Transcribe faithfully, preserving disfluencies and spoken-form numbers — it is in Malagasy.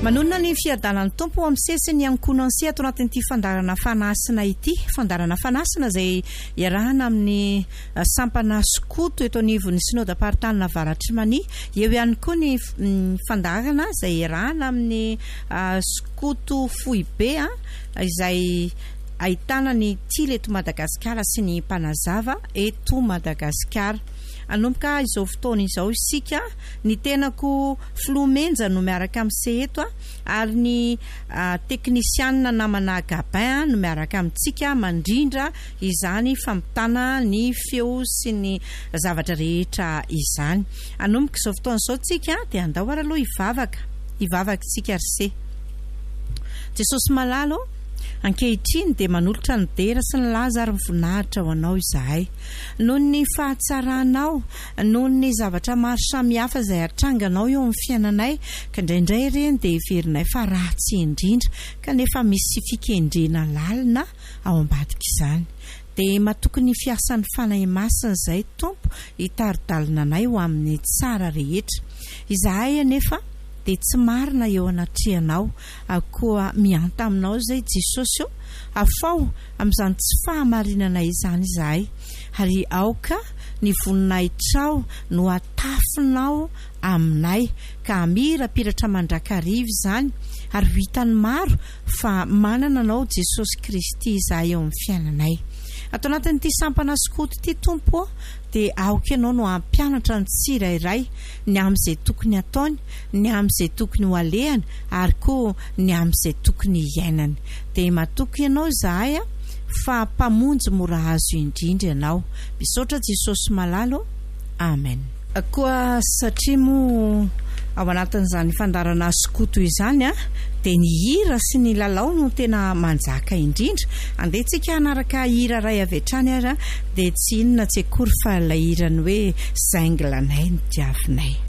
Manonona ny fiadalan'ny tompo amin'ny sesiny ankohana ansia ato anatin'ity fandarana fanasina ity fandarana fanasina izay iarahana amin'ny sampana skoto eto anivon'ny synode apartanina Avaratrimani eo ihany koa ny fandarana izay iarahana amin'ny skoto Foibe izay ahitana ny tily eto Madagasikara sy ny mpanazava eto Madagasikara. Anomboka izao fotoana izao isika ny tenako Flomenja no miaraka amin'se eto ary ny uh, teknisianina namana Gabin no miaraka amintsika mandrindra izany fampitana ny feo sy ny zavatra rehetra izany. Anomboka izao fotoana izao tsika dia andao ara aloha hivavaka hivavaka tsika arse. Jesosy malalo ankehitriny dia manolotra ny dera sy ny laza ary mivoninahitra ho anao izahay noho ny fahatsaranao noho ny zavatra maro samihafa izay atranganao eo amin'ny fiainanay ka indraindray ireny dia heverinay fa ratsy indrindra kanefa misy fikendrena lalina ao ambadika izany dia matokony fiasan'ny fanahy masina izay tompo hitaridalina anay ho amin'ny tsara rehetra izahay anefa dia tsy marina eo anatrianao akoa mianta aminao izay Jesosy io afao amin'izany tsy fahamarinana izany izahay ary aoka ny voninahitrao no atafinao aminay ka amirapiratra mandrakariva izany ary hitany maro fa manana anao Jesosy Kristy izahay eo amin'ny fiainanay. Ato anatin'ity sampana skoto ity tompo dia aoka ianao no ampianatra ny tsirairay ny amin'izay tokony ataony ny amin'izay tokony ho alehany ary koa ny amin'izay tokony hiainany dia matoky ianao izahay fa mpamonjy mora azo indrindra ianao. Misaotra Jesosy malalo. Amen. Koa satria mo ao anatin'izany fandarana skoto izany dia ny hira sy ny lalao no tena manjaka indrindra. Andehantsika hanaraka hira ray avy hatrany ary dia tsy inona tsy akory fa ilay hirany hoe saingilanay ny diavinay.